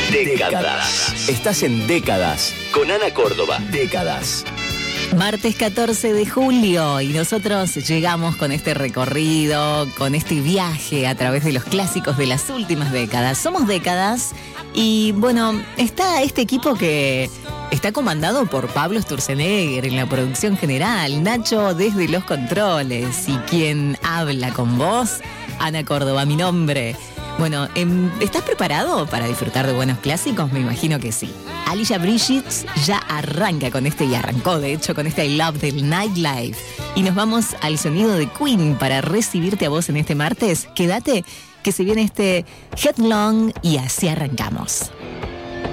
Décadas. Estás en Décadas con Ana Córdoba. Décadas. Martes 14 de julio y nosotros llegamos con este recorrido, con este viaje a través de los clásicos de las últimas décadas. Somos Décadas y bueno, está este equipo que está comandado por Pablo Sturzenegger en la producción general, Nacho desde los controles y quien habla con vos, Ana Córdoba, mi nombre. Bueno, ¿estás preparado para disfrutar de buenos clásicos? Me imagino que sí. Alicia Bridget ya arranca con y arrancó de hecho con I Love del Nightlife. Y nos vamos al sonido de Queen para recibirte a vos en este martes. Quédate, que se viene este Headlong y así arrancamos.